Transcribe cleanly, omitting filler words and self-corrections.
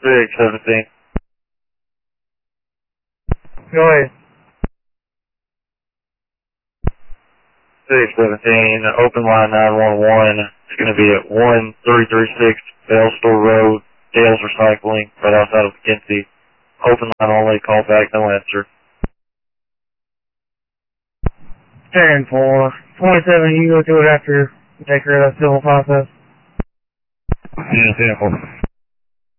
617. Go ahead. 617, open line 911. It's going to be at 1336 Bell Store Road, Dale's Recycling, right outside of McKenzie. Open line only, call back, no answer. 10-4. 27, you go to it after you take care of that civil process. Yeah, 10-4.